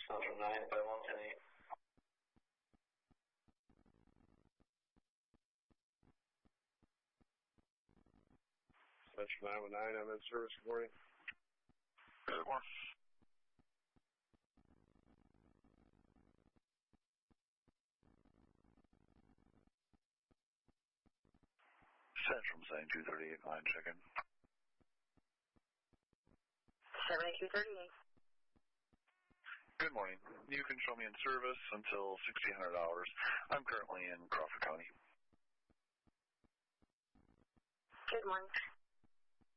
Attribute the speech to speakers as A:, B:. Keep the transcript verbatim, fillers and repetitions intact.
A: Central nine by one ten eight.
B: Central nine one nine, I'm in service. Good morning.
C: Good morning. Central saying two thirty-eight, line check-in.
D: seventy-two thirty-eight.
C: Good morning. You can show me in service until sixteen hundred hours. I'm currently in Crawford County.
D: Good morning.